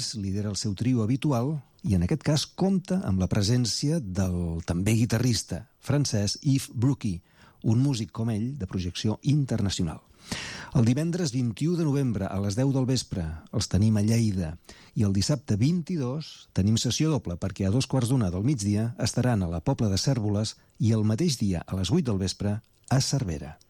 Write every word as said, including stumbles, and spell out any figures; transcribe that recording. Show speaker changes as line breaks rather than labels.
París lidera el seu trio habitual i en aquest cas compta amb la presència del també guitarrista francès Yves Brookie, un músic com ell de projecció internacional. El divendres vint-i-u de novembre a les deu del vespre els tenim a Lleida i el dissabte vint-i-dos tenim sessió doble perquè a dos quarts d'una del migdia estaran a la Pobla de Cérvoles i el mateix dia a les vuit del vespre a Cervera.